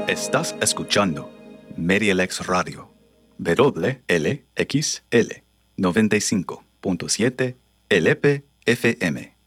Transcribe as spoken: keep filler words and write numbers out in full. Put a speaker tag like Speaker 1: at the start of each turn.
Speaker 1: Estás escuchando MediaLex Radio, W L X L noventa y cinco punto siete L P F M.